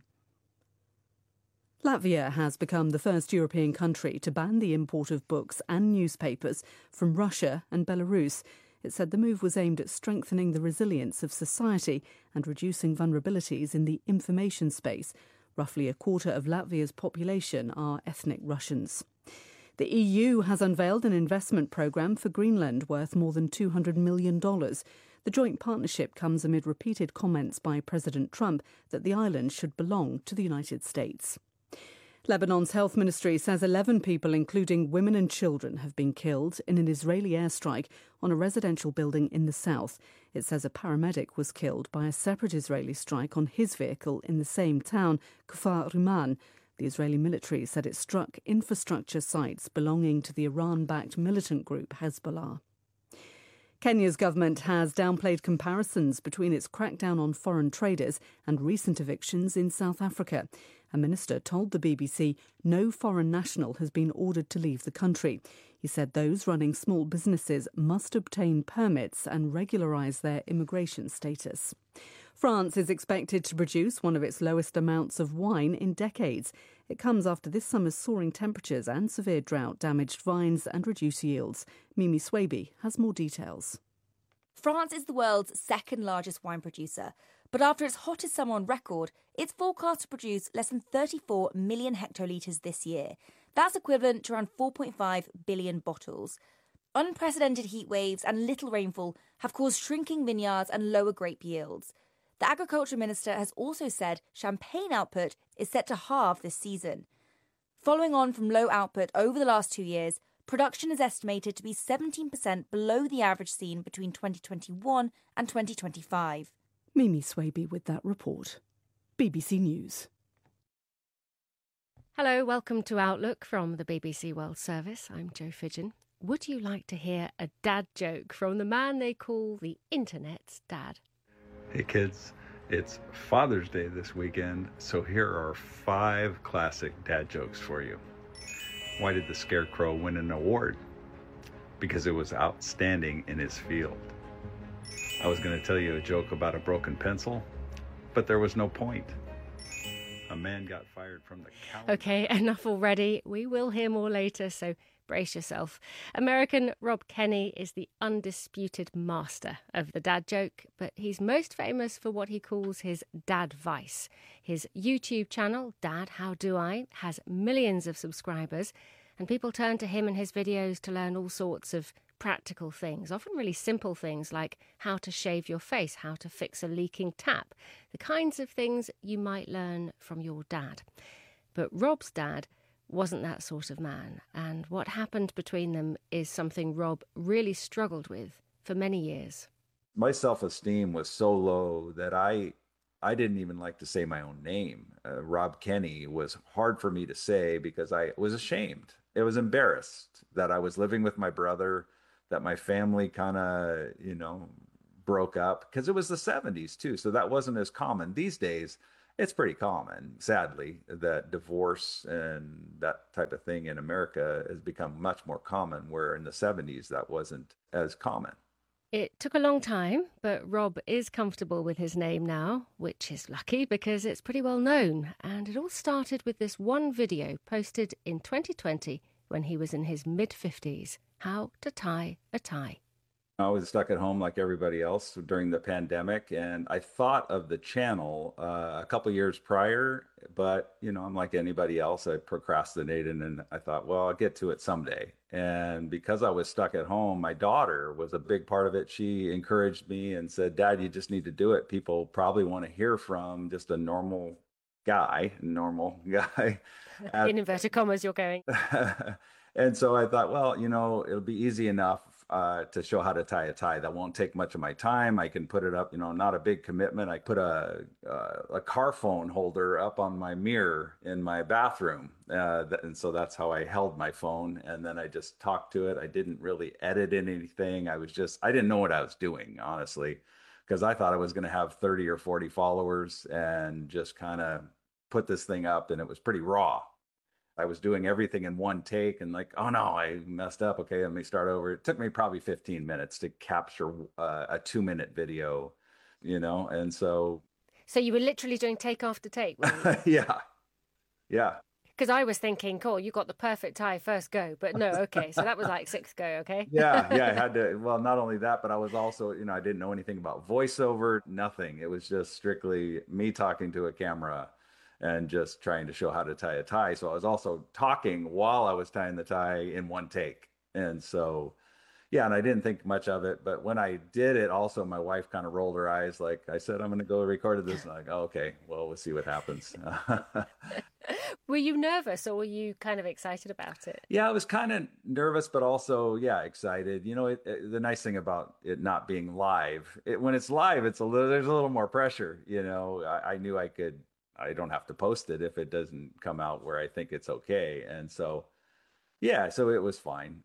S8: Latvia has become the first European country to ban the import of books and newspapers from Russia and Belarus. It said the move was aimed at strengthening the resilience of society and reducing vulnerabilities in the information space. Roughly a quarter of Latvia's population are ethnic Russians. The EU has unveiled an investment programme for Greenland worth more than $200 million. The joint partnership comes amid repeated comments by President Trump that the island should belong to the United States. Lebanon's health ministry says 11 people, including women and children, have been killed in an Israeli airstrike on a residential building in the south. It says a paramedic was killed by a separate Israeli strike on his vehicle in the same town, Kfar Riman. The Israeli military said it struck infrastructure sites belonging to the Iran-backed militant group Hezbollah. Kenya's government has downplayed comparisons between its crackdown on foreign traders and recent evictions in South Africa. A minister told the BBC no foreign national has been ordered to leave the country. He said those running small businesses must obtain permits and regularise their immigration status. France is expected to produce one of its lowest amounts of wine in decades. It comes after this summer's soaring temperatures and severe drought damaged vines and reduced yields. Mimi Swaby has more details.
S6: France is the world's second largest wine producer, but after its hottest summer on record, it's forecast to produce less than 34 million hectolitres this year. That's equivalent to around 4.5 billion bottles. Unprecedented heat waves and little rainfall have caused shrinking vineyards and lower grape yields. The agriculture minister has also said champagne output is set to halve this season. Following on from low output over the last 2 years, production is estimated to be 17% below the average seen between 2021 and 2025.
S8: Mimi Swaby with that report. BBC News.
S5: Hello, welcome to Outlook from the BBC World Service. I'm Jo Fidgen. Would you like to hear a dad joke from the man they call the Internet's dad?
S21: Hey kids, it's Father's Day this weekend, so here are 5 classic dad jokes for you. Why did the Scarecrow win an award? Because it was outstanding in his field. I was going to tell you a joke about a broken pencil, but there was no point. A man got fired from the calendar.
S5: OK, enough already. We will hear more later, so brace yourself. American Rob Kenny is the undisputed master of the dad joke, but he's most famous for what he calls his dad vice. His YouTube channel, Dad How Do I, has millions of subscribers, And people turn to him and his videos to learn all sorts of practical things, often really simple things like how to shave your face, how to fix a leaking tap, the kinds of things you might learn from your dad. But Rob's dad wasn't that sort of man, and what happened between them is something Rob really struggled with for many years.
S21: My self-esteem was so low that I didn't even like to say my own name. Rob Kenny was hard for me to say because I was ashamed. I was embarrassed that I was living with my brother, that my family kind of, broke up, because it was the 70s too. So that wasn't as common. These days, it's pretty common, sadly, that divorce and that type of thing in America has become much more common, where in the 70s that wasn't as common.
S5: It took a long time, but Rob is comfortable with his name now, which is lucky because it's pretty well known. And it all started with this one video posted in 2020 when he was in his mid-50s, how to tie a tie.
S21: I was stuck at home like everybody else during the pandemic, and I thought of the channel a couple years prior, but, I'm like anybody else, I procrastinated, and I thought, well, I'll get to it someday. And because I was stuck at home, my daughter was a big part of it. She encouraged me and said, Dad, you just need to do it. People probably want to hear from just a normal guy.
S5: In inverted commas, you're going.
S21: And so I thought, well, it'll be easy enough to show how to tie a tie. That won't take much of my time. I can put it up, not a big commitment. I put a car phone holder up on my mirror in my bathroom. And so that's how I held my phone. And then I just talked to it. I didn't really edit in anything. I didn't know what I was doing, honestly, because I thought I was going to have 30 or 40 followers and just kind of put this thing up. And it was pretty raw. I was doing everything in one take and like, oh no, I messed up. Okay, let me start over. It took me probably 15 minutes to capture a 2-minute video, and so.
S5: So you were literally doing take after take, weren't
S21: you? Yeah.
S5: Because I was thinking, cool, you got the perfect tie first go, but no, okay. So that was like 6th go, okay?
S21: Yeah, I had to, well, not only that, but I was also, I didn't know anything about voiceover, nothing. It was just strictly me talking to a camera and just trying to show how to tie a tie. So I was also talking while I was tying the tie in one take. And so, and I didn't think much of it. But when I did it, also, my wife kind of rolled her eyes. Like I said, I'm going to go record this. And I'm like, oh, okay, well, we'll see what happens.
S5: Were you nervous or were you kind of excited about it?
S21: Yeah, I was kind of nervous, but also, excited. The nice thing about it not being live, when it's live, there's a little more pressure. I knew I don't have to post it if it doesn't come out where I think it's okay. And so, so it was fine.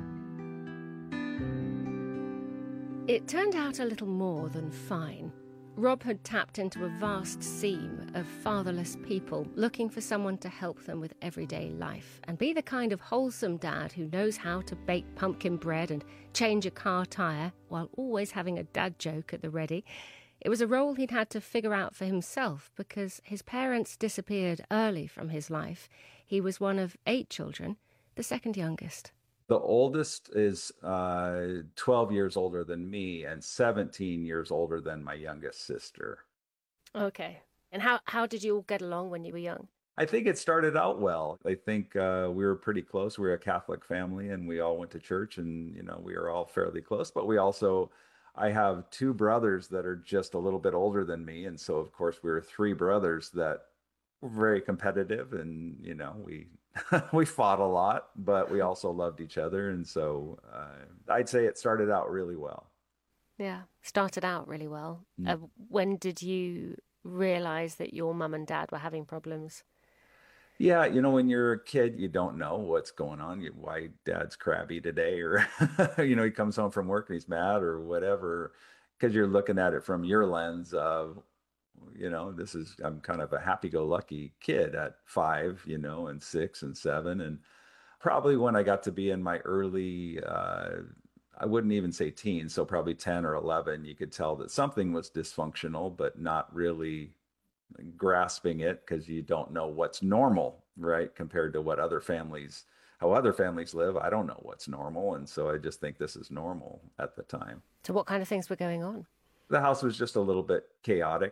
S5: It turned out a little more than fine. Rob had tapped into a vast seam of fatherless people looking for someone to help them with everyday life and be the kind of wholesome dad who knows how to bake pumpkin bread and change a car tyre while always having a dad joke at the ready. It was a role he'd had to figure out for himself because his parents disappeared early from his life. He was one of 8 children, the second youngest.
S21: The oldest is 12 years older than me and 17 years older than my youngest sister.
S5: Okay. And how did you all get along when you were young?
S21: I think it started out well. I think we were pretty close. We were a Catholic family and we all went to church and, we were all fairly close. But I have 2 brothers that are just a little bit older than me. And so, of course, we were 3 brothers that were very competitive and, we fought a lot, but we also loved each other. And so I'd say it started out really well.
S5: Yeah, started out really well. When did you realize that your mum and dad were having problems?
S21: Yeah, when you're a kid, you don't know what's going on, why dad's crabby today, or, he comes home from work and he's mad or whatever, because you're looking at it from your lens of, I'm kind of a happy-go-lucky kid at 5, and 6 and 7. And probably when I got to be in my early, I wouldn't even say teens, so probably 10 or 11, you could tell that something was dysfunctional, but not really grasping it because you don't know what's normal, right? Compared to how other families live. I don't know what's normal. And so I just think this is normal at the time.
S5: So what kind of things were going on?
S21: The house was just a little bit chaotic.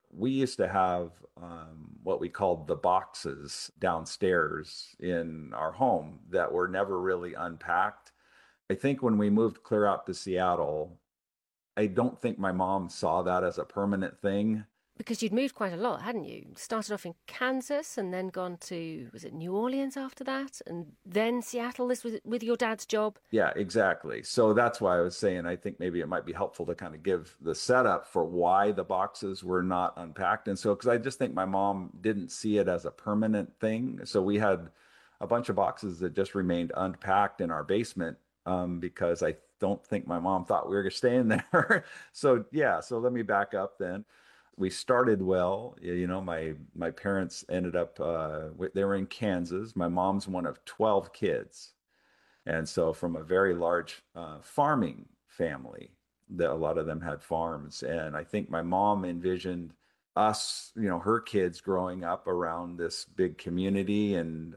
S21: we used to have what we called the boxes downstairs in our home that were never really unpacked. I think when we moved clear out to Seattle, I don't think my mom saw that as a permanent thing.
S5: Because you'd moved quite a lot, hadn't you? Started off in Kansas and then gone to, was it New Orleans after that? And then Seattle, this was with your dad's job?
S21: Yeah, exactly. So that's why I was saying I think maybe it might be helpful to kind of give the setup for why the boxes were not unpacked. And so, because I just think my mom didn't see it as a permanent thing. So we had a bunch of boxes that just remained unpacked in our basement because I don't think my mom thought we were staying there. So yeah, so let me back up then. We started well. You know, my parents ended up, they were in Kansas. My mom's one of 12 kids. And so from a very large farming family, that a lot of them had farms. And I think my mom envisioned us, you know, her kids growing up around this big community. And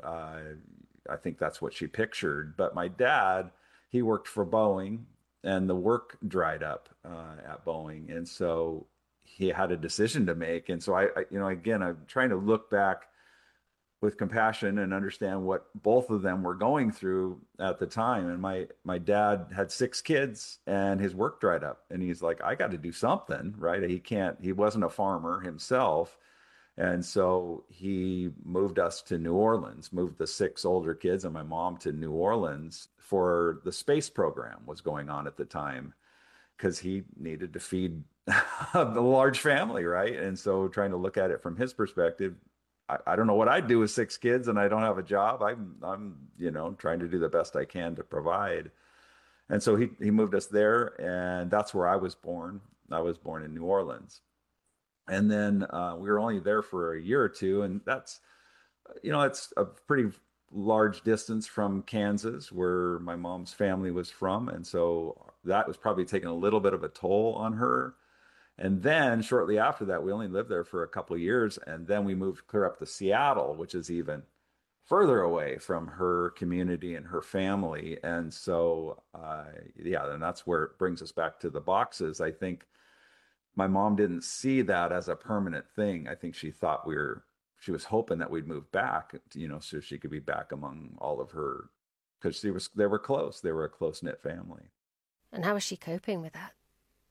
S21: I think that's what she pictured. But my dad, he worked for Boeing and the work dried up at Boeing. And so he had a decision to make. And so I, you know, again, I'm trying to look back with compassion and understand what both of them were going through at the time. And my dad had 6 kids and his work dried up and he's like, I got to do something, right? He wasn't a farmer himself. And so he moved us to New Orleans, moved the 6 older kids and my mom to New Orleans for the space program was going on at the time because he needed to feed the large family, right? And so trying to look at it from his perspective, I don't know what I'd do with 6 kids and I don't have a job. I'm you know, trying to do the best I can to provide. And so he moved us there and that's where I was born. I was born in New Orleans. And then we were only there for a year or two. And that's, you know, it's a pretty large distance from Kansas where my mom's family was from. And so that was probably taking a little bit of a toll on her. And then shortly after that, we only lived there for a couple of years. And then we moved clear up to Seattle, which is even further away from her community and her family. And so, yeah, and that's where it brings us back to the boxes. I think my mom didn't see that as a permanent thing. I think she thought she was hoping that we'd move back, you know, so she could be back among all of her, because they were close. They were a close-knit family.
S5: And how was she coping with that?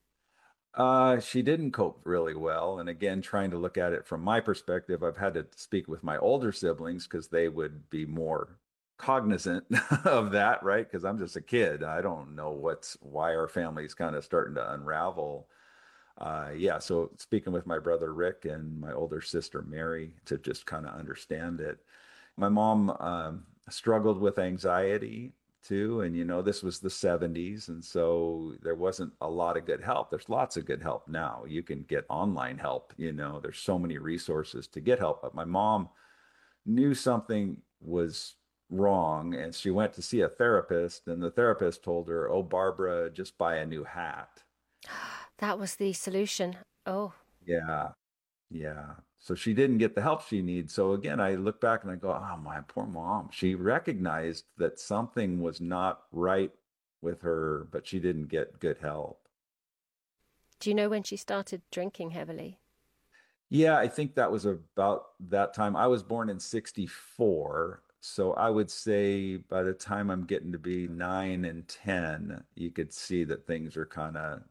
S21: She didn't cope really well. And again, trying to look at it from my perspective, I've had to speak with my older siblings because they would be more cognizant of that, right? Because I'm just a kid. I don't know why our family's kind of starting to unravel. Yeah, so speaking with my brother Rick and my older sister Mary to just kind of understand it. My mom struggled with anxiety too. And, you know, this was the 70s. And so there wasn't a lot of good help. There's lots of good help now. You can get online help, you know, there's so many resources to get help. But my mom knew something was wrong and she went to see a therapist and the therapist told her, oh, Barbara, just buy a new hat.
S5: That was the solution. Oh.
S21: Yeah. Yeah. So she didn't get the help she needs. So again, I look back and I go, oh, my poor mom. She recognized that something was not right with her, but she didn't get good help.
S5: Do you know when she started drinking heavily?
S21: Yeah, I think that was about that time. I was born in 1964. So I would say by the time I'm getting to be 9 and 10, you could see that things are kind of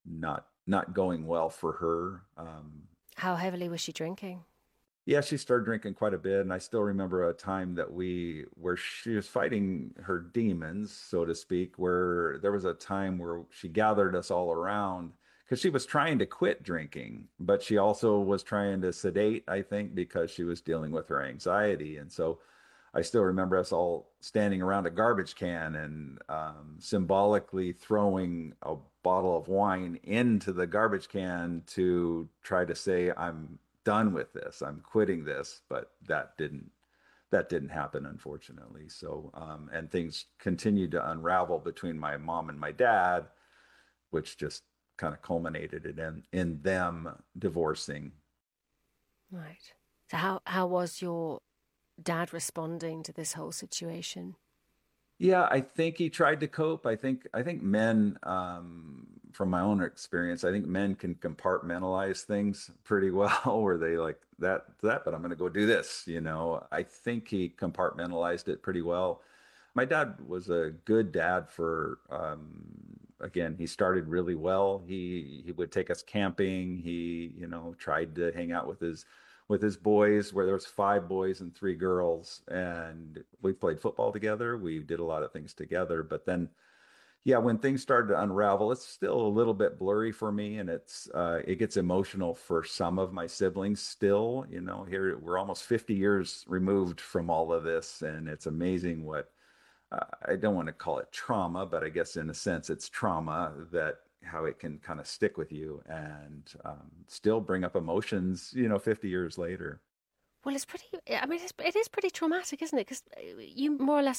S21: not going well for her.
S5: How heavily was she drinking?
S21: Yeah, she started drinking quite a bit. And I still remember a time where she was fighting her demons, so to speak, where there was a time where she gathered us all around because she was trying to quit drinking, but she also was trying to sedate, I think, because she was dealing with her anxiety. And so I still remember us all standing around a garbage can and symbolically throwing a bottle of wine into the garbage can to try to say, I'm done with this, I'm quitting this. But that didn't happen, unfortunately. So, and things continued to unravel between my mom and my dad, which just kind of culminated in them divorcing.
S5: Right. So how was your dad responding to this whole situation?
S21: Yeah, I think he tried to cope. I think men, from my own experience, I think men can compartmentalize things pretty well, where they like that, but I'm going to go do this. I think he compartmentalized it pretty well. My dad was a good dad for, again, he started really well. He would take us camping. He, tried to hang out with his boys, where there was 5 boys and 3 girls, and we played football together. We did a lot of things together, but then, yeah, when things started to unravel, it's still a little bit blurry for me, and it gets emotional for some of my siblings still. Here we're almost 50 years removed from all of this, and it's amazing what, I don't want to call it trauma, but I guess in a sense it's trauma, that how it can kind of stick with you and still bring up emotions, 50 years later.
S5: Well, it is pretty traumatic, isn't it? Because you more or less